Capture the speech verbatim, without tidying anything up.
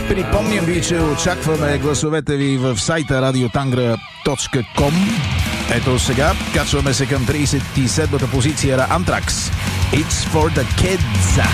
Припомням ви, че очакваме гласовете ви в сайта радиотангра точка ком. Ето сега, качваме се към тридесет и седмата позиция на Anthrax. It's for the kids.